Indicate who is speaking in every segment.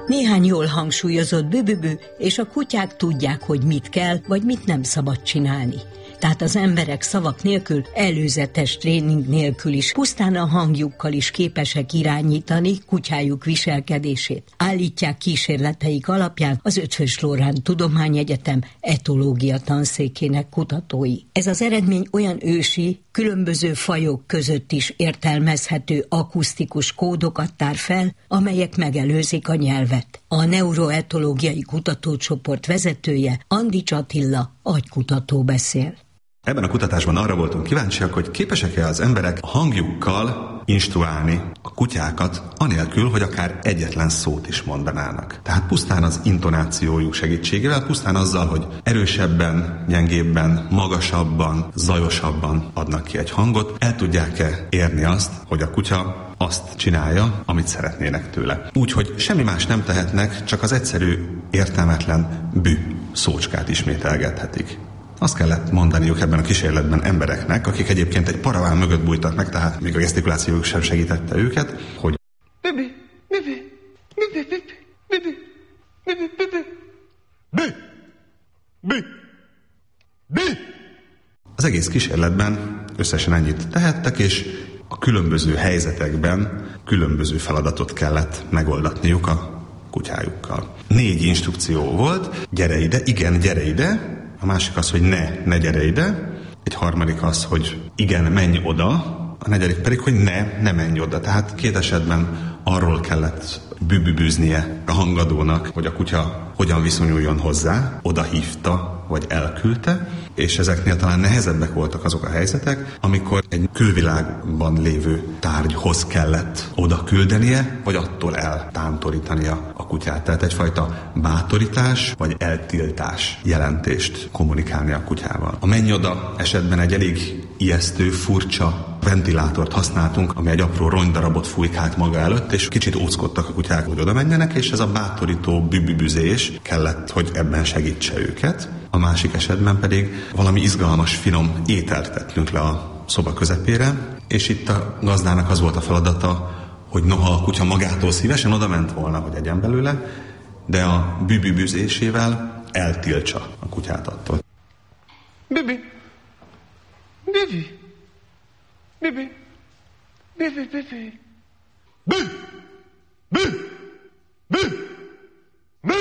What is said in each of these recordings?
Speaker 1: Néhány jól hangsúlyozott bü-bü-bü, és a kutyák tudják, hogy mit kell, vagy mit nem szabad csinálni. Tehát az emberek szavak nélkül, előzetes tréning nélkül is, pusztán a hangjukkal is képesek irányítani kutyájuk viselkedését. Állítják kísérleteik alapján az Eötvös Loránd Tudományegyetem etológia tanszékének kutatói. Ez az eredmény olyan ősi, különböző fajok között is értelmezhető akusztikus kódokat tár fel, amelyek megelőzik a nyelvet. A neuroetológiai kutatócsoport vezetője, Andics Attila agykutató beszél.
Speaker 2: Ebben a kutatásban arra voltunk kíváncsiak, hogy képesek-e az emberek a hangjukkal instruálni a kutyákat, anélkül, hogy akár egyetlen szót is mondanának. Tehát pusztán az intonációjuk segítségével, pusztán azzal, hogy erősebben, gyengébben, magasabban, zajosabban adnak ki egy hangot, el tudják-e érni azt, hogy a kutya azt csinálja, amit szeretnének tőle. Úgyhogy semmi más nem tehetnek, csak az egyszerű, értelmetlen bü szócskát ismételgethetik. Azt kellett mondaniuk ebben a kísérletben embereknek, akik egyébként egy paraván mögött bújtak meg, tehát még a gesztikulációjuk sem segítette őket, hogy
Speaker 3: Bibi, bibi, bibi, bibi, bibi, bibi, bibi, bi, bi, bi.
Speaker 2: Az egész kísérletben összesen ennyit tehettek, és a különböző helyzetekben különböző feladatot kellett megoldatniuk a kutyájukkal. 4 instrukció volt: gyere ide, igen, gyere ide. A másik az, hogy ne gyere ide. Egy harmadik az, hogy igen, menj oda. A negyedik pedig, hogy ne menj oda. Tehát 2 esetben arról kellett bűbűbűznie a hangadónak, hogy a kutya hogyan viszonyuljon hozzá, oda hívta, vagy elküldte, és ezeknél talán nehezebbek voltak azok a helyzetek, amikor egy külvilágban lévő tárgyhoz kellett oda küldenie, vagy attól eltántorítania a kutyát. Tehát egyfajta bátorítás, vagy eltiltás jelentést kommunikálni a kutyával. A menj oda esetben egy elég ijesztő, furcsa ventilátort használtunk, ami egy apró rongydarabot fújkált maga előtt, és kicsit óckodtak a kutyák, hogy oda menjenek, és ez a bátorító bűbűbűzés kellett, hogy ebben segítse őket. A másik esetben pedig valami izgalmas, finom ételt tettünk le a szoba közepére, és itt a gazdának az volt a feladata, hogy noha a kutya magától szívesen oda ment volna, hogy egyen belőle, de a bűbűbűzésével eltiltsa a kutyát attól.
Speaker 3: Bibi, bibi, bibi, bibi, bibi, bi, bi, bi, bi.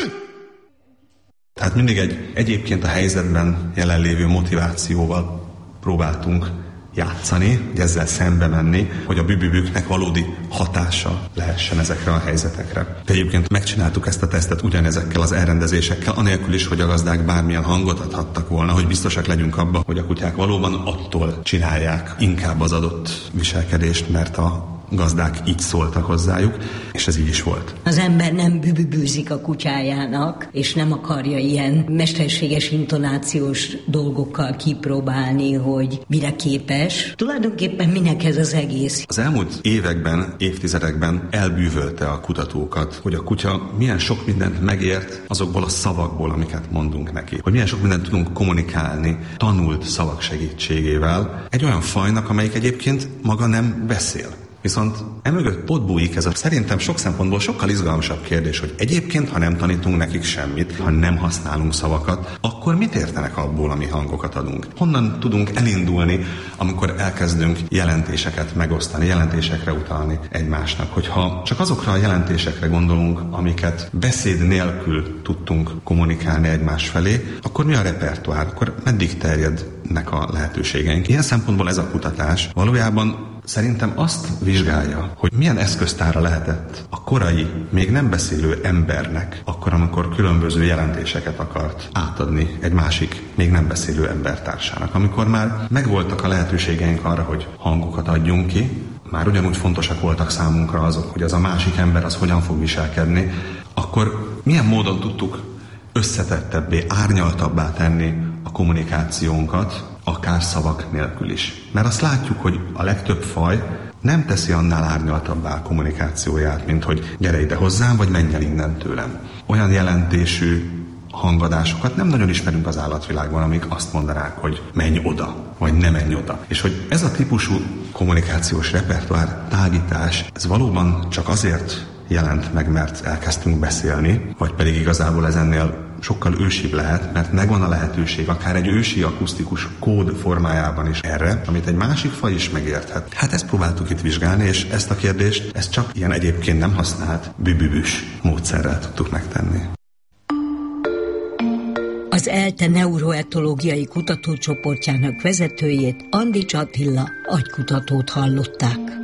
Speaker 2: Tehát mindig egy egyébként a helyzetben jelenlévő motivációval próbáltunk játszani, hogy ezzel szembe menni, hogy a bűbűbüknek valódi hatása lehessen ezekre a helyzetekre. De egyébként megcsináltuk ezt a tesztet ugyanezekkel az elrendezésekkel, anélkül is, hogy a gazdák bármilyen hangot adhattak volna, hogy biztosak legyünk abban, hogy a kutyák valóban attól csinálják inkább az adott viselkedést, mert a gazdák így szóltak hozzájuk, és ez így is volt.
Speaker 1: Az ember nem bűbűbűzik a kutyájának, és nem akarja ilyen mesterséges intonációs dolgokkal kipróbálni, hogy mire képes. Tulajdonképpen minek ez az egész?
Speaker 2: Az elmúlt években, évtizedekben elbűvölte a kutatókat, hogy a kutya milyen sok mindent megért azokból a szavakból, amiket mondunk neki. Hogy milyen sok mindent tudunk kommunikálni tanult szavak segítségével egy olyan fajnak, amelyik egyébként maga nem beszél. Viszont emögött ott bújik ez a szerintem sok szempontból sokkal izgalmasabb kérdés, hogy egyébként, ha nem tanítunk nekik semmit, ha nem használunk szavakat, akkor mit értenek abból, ami hangokat adunk? Honnan tudunk elindulni, amikor elkezdünk jelentéseket megosztani, jelentésekre utalni egymásnak? Hogyha csak azokra a jelentésekre gondolunk, amiket beszéd nélkül tudtunk kommunikálni egymás felé, akkor mi a repertoár? Akkor meddig terjednek a lehetőségeink? Ilyen szempontból ez a kutatás valójában szerintem azt vizsgálja, hogy milyen eszköztára lehetett a korai, még nem beszélő embernek, akkor, amikor különböző jelentéseket akart átadni egy másik, még nem beszélő embertársának. Amikor már megvoltak a lehetőségeink arra, hogy hangokat adjunk ki, már ugyanúgy fontosak voltak számunkra azok, hogy az a másik ember az hogyan fog viselkedni, akkor milyen módon tudtuk összetettebbé, árnyaltabbá tenni a kommunikációnkat, akár szavak nélkül is. Mert azt látjuk, hogy a legtöbb faj nem teszi annál árnyaltabbá a kommunikációját, mint hogy gyere ide hozzám, vagy menj el innen tőlem. Olyan jelentésű hangadásokat nem nagyon ismerünk az állatvilágban, amik azt mondanák, hogy menj oda, vagy ne menj oda. És hogy ez a típusú kommunikációs repertoár tágítás, ez valóban csak azért jelent meg, mert elkezdtünk beszélni, vagy pedig igazából ez ennél sokkal ősibb lehet, mert megvan a lehetőség, akár egy ősi akusztikus kód formájában is erre, amit egy másik faj is megérthet. Hát ezt próbáltuk itt vizsgálni, és ezt a kérdést, ezt csak ilyen egyébként nem használt bübübüs módszerrel tudtuk megtenni.
Speaker 1: Az ELTE neuroetológiai kutatócsoportjának vezetőjét, Andics Attila agykutatót hallották.